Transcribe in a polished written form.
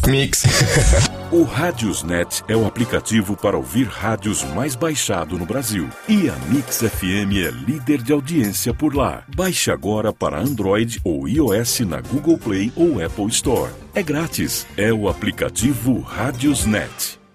Mix. O Radiosnet é o aplicativo para ouvir rádios mais baixado no Brasil. E a Mix FM é líder de audiência por lá. Baixe agora para Android ou iOS na Google Play ou Apple Store. É grátis. É o aplicativo Radiosnet.